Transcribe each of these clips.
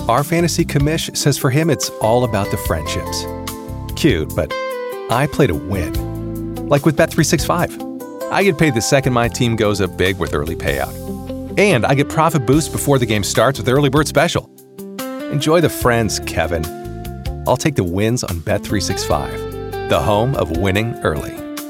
Our fantasy commish says for him it's all about the friendships. Cute, but I play to win. Like with Bet365. I get paid the second my team goes up big with early payout. And I get profit boost before the game starts with Early Bird Special. Enjoy the friends, Kevin. I'll take the wins on Bet365, the home of winning early.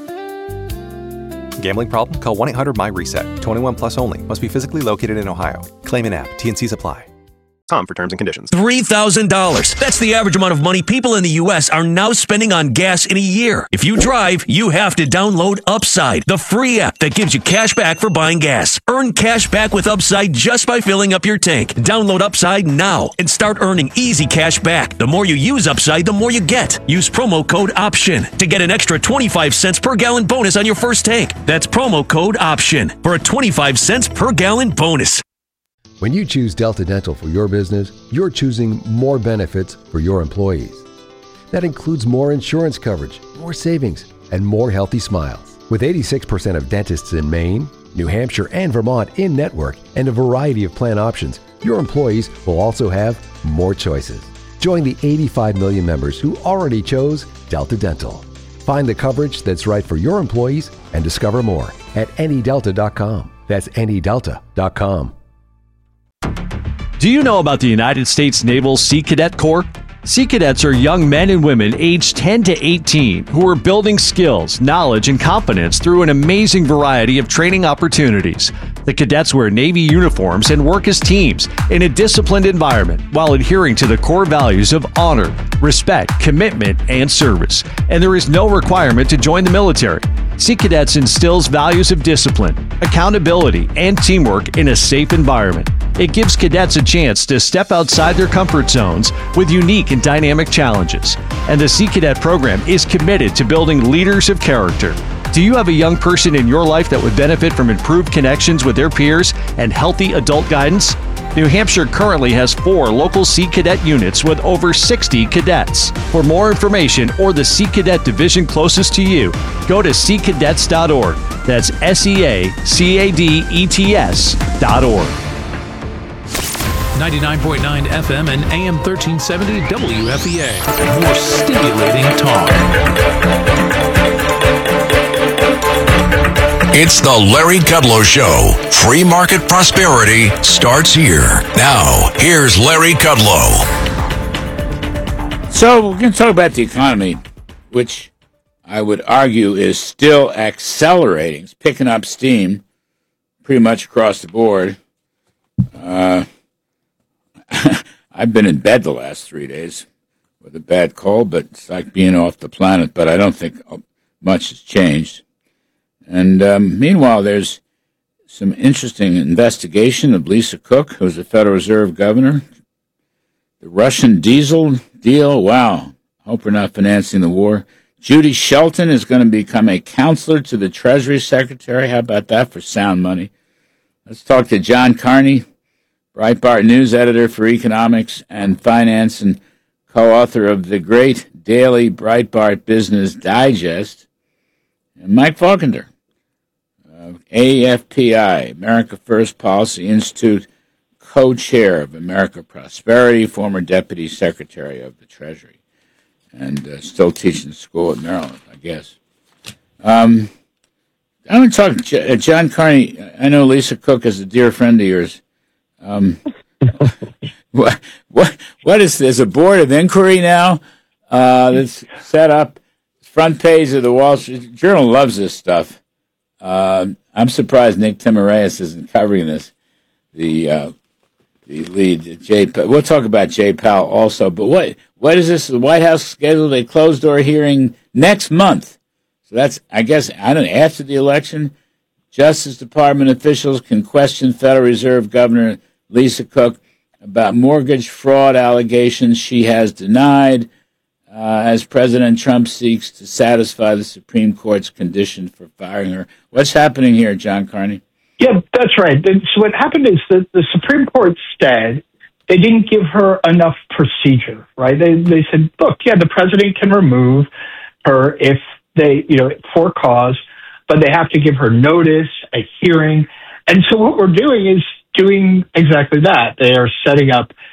Gambling problem? Call 1-800-MY-RESET. 21 plus only. Must be physically located in Ohio. Claim in app. T&Cs apply. For terms and conditions. $3,000. That's the average amount of money people in the U.S. are now spending on gas in a year. If you drive, you have to download Upside, the free app that gives you cash back for buying gas. Earn cash back with Upside just by filling up your tank. Download Upside now and start earning easy cash back. The more you use Upside, the more you get. Use promo code OPTION to get an extra 25 cents per gallon bonus on your first tank. That's promo code OPTION for a 25 cents per gallon bonus. When you choose Delta Dental for your business, you're choosing more benefits for your employees. That includes more insurance coverage, more savings, and more healthy smiles. With 86% of dentists in Maine, New Hampshire, and Vermont in network and a variety of plan options, your employees will also have more choices. Join the 85 million members who already chose Delta Dental. Find the coverage that's right for your employees and discover more at anydelta.com. That's anydelta.com. Do you know about the United States Naval Sea Cadet Corps? Sea Cadets are young men and women aged 10 to 18 who are building skills, knowledge, and confidence through an amazing variety of training opportunities. The cadets wear Navy uniforms and work as teams in a disciplined environment while adhering to the core values of honor, respect, commitment, and service. And there is no requirement to join the military. Sea Cadets instills values of discipline, accountability, and teamwork in a safe environment. It gives cadets a chance to step outside their comfort zones with unique and dynamic challenges. And the Sea Cadet program is committed to building leaders of character. Do you have a young person in your life that would benefit from improved connections with their peers and healthy adult guidance? New Hampshire currently has 4 local Sea Cadet units with over 60 cadets. For more information or the Sea Cadet division closest to you, go to seacadets.org. That's SEACADETS.org. 99.9 FM and AM 1370 WFEA. More stimulating talk. It's the Larry Kudlow Show. Free market prosperity starts here. Now, here's Larry Kudlow. So we're going to talk about the economy, which I would argue is still accelerating. It's picking up steam pretty much across the board. I've been in bed the last 3 days with a bad cold, but it's like being off the planet. But I don't think much has changed. And meanwhile, there's some interesting investigation of Lisa Cook, who's a Federal Reserve governor. The Russian diesel deal, wow. Hope we're not financing the war. Judy Shelton is going to become a counselor to the Treasury Secretary. How about that for sound money? Let's talk to John Carney, Breitbart News editor for economics and finance and co-author of the great daily Breitbart Business Digest, and Mike Faulkner, AFPI, America First Policy Institute, co-chair of America Prosperity, former deputy secretary of the Treasury, and still teaching school at Maryland, I guess. I want to talk to John Carney. I know Lisa Cook is a dear friend of yours. What is this? A board of inquiry now that's set up? Front page of the Wall Street Journal loves this stuff. I'm surprised Nick Timiraos isn't covering this. The lead, Jay. We'll talk about Jay Powell also. But what is this? The White House scheduled a closed door hearing next month. So that's, I guess, after the election. Justice Department officials can question Federal Reserve Governor Lisa Cook about mortgage fraud allegations she has denied as President Trump seeks to satisfy the Supreme Court's condition for firing her. What's happening here, John Carney? Yeah, that's right. So what happened is that the Supreme Court said they didn't give her enough procedure, right? They said, look, yeah, the president can remove her if they, for cause, but they have to give her notice, a hearing. And so what we're doing is doing exactly that. They are setting up